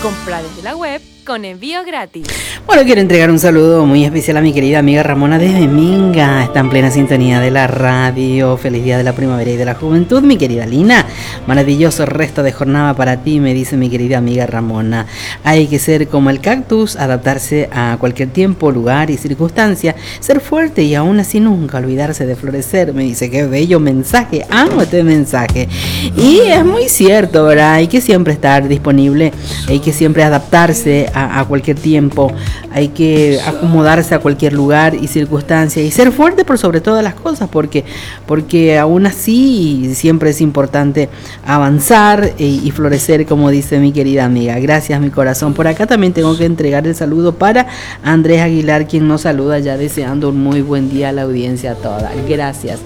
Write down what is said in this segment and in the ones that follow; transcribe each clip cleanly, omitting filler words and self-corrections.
Compra desde la web con envío gratis. Bueno, quiero entregar un saludo muy especial a mi querida amiga Ramona desde Minga. Está en plena sintonía de la radio. Feliz día de la primavera y de la juventud, mi querida Lina. Maravilloso resto de jornada para ti, me dice mi querida amiga Ramona. Hay que ser como el cactus, adaptarse a cualquier tiempo, lugar y circunstancia, ser fuerte y aún así nunca olvidarse de florecer. Me dice, qué bello mensaje, amo este mensaje. Y es muy cierto, ¿verdad? Hay que siempre estar disponible, hay que siempre adaptarse a cualquier tiempo, hay que acomodarse a cualquier lugar y circunstancia y ser fuerte por sobre todas las cosas, porque aún así siempre es importante avanzar y florecer, como dice mi querida amiga. Gracias, mi corazón. Por acá también tengo que entregar el saludo para Andrés Aguilar, quien nos saluda ya deseando un muy buen día a la audiencia toda. Gracias.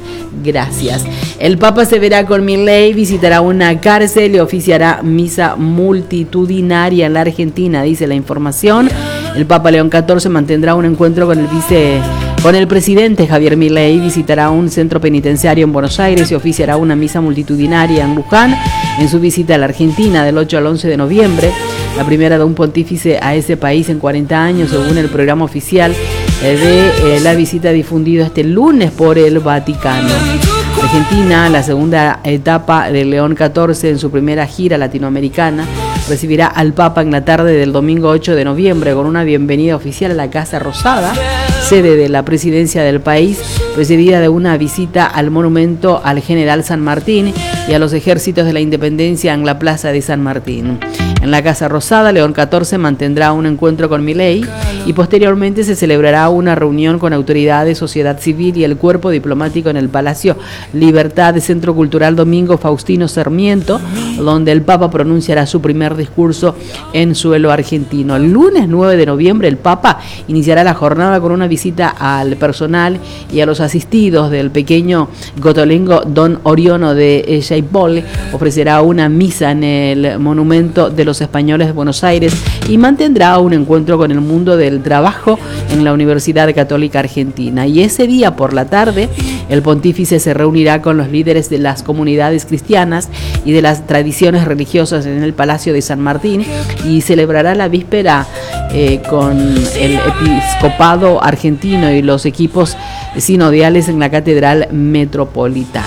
El Papa se verá con Milei, visitará una cárcel y oficiará misa multitudinaria en la Argentina, dice la información. El Papa León XIV mantendrá un encuentro con el presidente Javier Milei, visitará un centro penitenciario en Buenos Aires y oficiará una misa multitudinaria en Luján en su visita a la Argentina del 8 al 11 de noviembre, la primera de un pontífice a ese país en 40 años, según el programa oficial de la visita difundido este lunes por el Vaticano. Argentina, la segunda etapa de León XIV en su primera gira latinoamericana, recibirá al Papa en la tarde del domingo 8 de noviembre con una bienvenida oficial a la Casa Rosada, sede de la presidencia del país, precedida de una visita al monumento al general San Martín y a los ejércitos de la independencia en la plaza de San Martín. En la Casa Rosada, León XIV mantendrá un encuentro con Milei y posteriormente se celebrará una reunión con autoridades, sociedad civil y el cuerpo diplomático en el Palacio Libertad de Centro Cultural Domingo Faustino Sarmiento, donde el Papa pronunciará su primer discurso en suelo argentino. El lunes 9 de noviembre el Papa iniciará la jornada con una visita al personal y a los asistidos del pequeño Gotolengo Don Oriono de Jaipol, ofrecerá una misa en el Monumento de los Españoles de Buenos Aires y mantendrá un encuentro con el mundo del trabajo en la Universidad Católica Argentina. Y ese día por la tarde el pontífice se reunirá con los líderes de las comunidades cristianas y de las tradiciones religiosas en el Palacio de San Martín y celebrará la víspera con el episcopado argentino y los equipos sinodiales en la Catedral Metropolitana.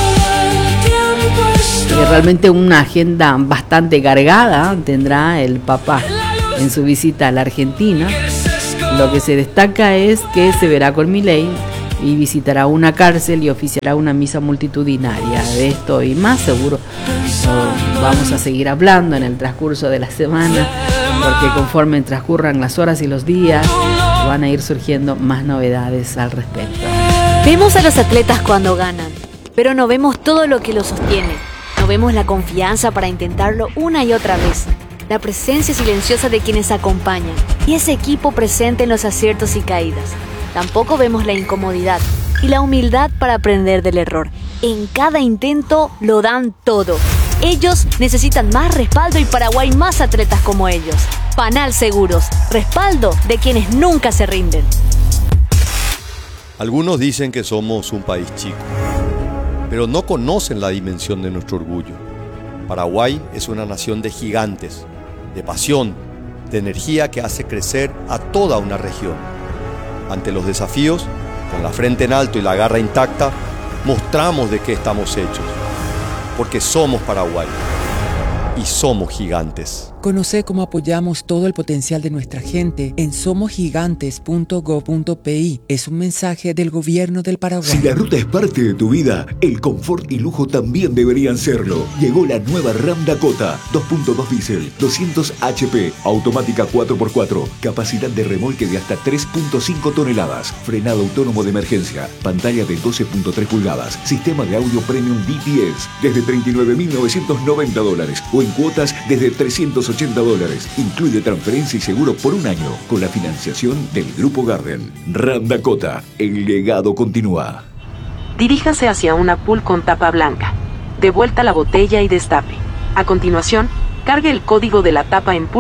Realmente una agenda bastante cargada tendrá el Papa en su visita a la Argentina. Lo que se destaca es que se verá con Milei y visitará una cárcel y oficiará una misa multitudinaria. De esto y más seguro vamos a seguir hablando en el transcurso de la semana, porque conforme transcurran las horas y los días van a ir surgiendo más novedades al respecto. Vemos a los atletas cuando ganan, pero no vemos todo lo que los sostiene. No vemos la confianza para intentarlo una y otra vez, la presencia silenciosa de quienes acompañan y ese equipo presente en los aciertos y caídas. Tampoco vemos la incomodidad y la humildad para aprender del error. En cada intento lo dan todo. Ellos necesitan más respaldo y Paraguay más atletas como ellos. Panal Seguros, respaldo de quienes nunca se rinden. Algunos dicen que somos un país chico, pero no conocen la dimensión de nuestro orgullo. Paraguay es una nación de gigantes, de pasión, de energía que hace crecer a toda una región. Ante los desafíos, con la frente en alto y la garra intacta, mostramos de qué estamos hechos, porque somos Paraguay y somos gigantes. Conoce cómo apoyamos todo el potencial de nuestra gente en somosgigantes.gov.pi. Es un mensaje del gobierno del Paraguay. Si la ruta es parte de tu vida, el confort y lujo también deberían serlo. Llegó la nueva Ram Dakota, 2.2 diésel, 200 HP, automática 4x4, capacidad de remolque de hasta 3.5 toneladas, frenado autónomo de emergencia, pantalla de 12.3 pulgadas, sistema de audio premium DTS, desde $39.990 o en cuotas desde $380. Incluye transferencia y seguro por un año con la financiación del Grupo Garden. Ram Dakota, el legado continúa. Diríjase hacia una pool con tapa blanca. De vuelta la botella y destape. A continuación, cargue el código de la tapa en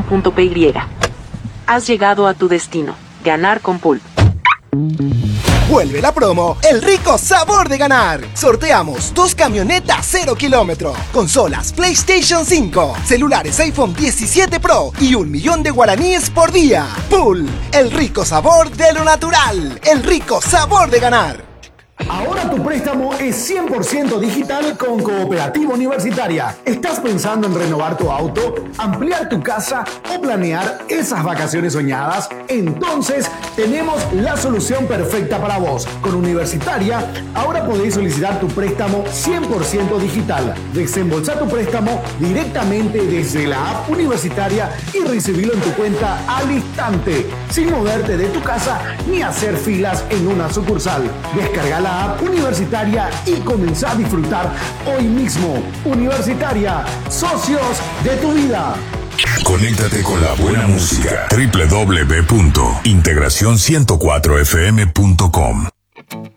pool.com.py. Has llegado a tu destino. Ganar con Pool. Vuelve la promo El rico sabor de ganar. Sorteamos 2 camionetas 0 kilómetro, consolas PlayStation 5, celulares iPhone 17 Pro y 1 millón de guaraníes por día. Pool, el rico sabor de lo natural. El rico sabor de ganar. Ahora tu préstamo es 100% digital con Cooperativa Universitaria. ¿Estás pensando en renovar tu auto, ampliar tu casa o planear esas vacaciones soñadas? Entonces tenemos la solución perfecta para vos. Con Universitaria, ahora podés solicitar tu préstamo 100% digital. Desembolsá tu préstamo directamente desde la app Universitaria y recibirlo en tu cuenta al instante, sin moverte de tu casa ni hacer filas en una sucursal. Descarga la app Universitaria y comenzá a disfrutar hoy mismo. Universitaria, socios de tu vida. Conéctate con la buena música. www.integracion104fm.com